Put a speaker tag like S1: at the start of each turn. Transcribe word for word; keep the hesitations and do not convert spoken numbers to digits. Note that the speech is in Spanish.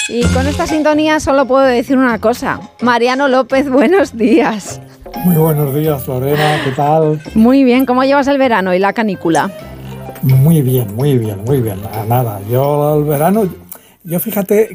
S1: Y con esta sintonía solo puedo decir una cosa. Mariano López, buenos días.
S2: Muy buenos días, Lorena, ¿qué tal?
S1: Muy bien, ¿cómo llevas el verano y la canícula?
S2: Muy bien, muy bien, muy bien. Nada, yo el verano, yo fíjate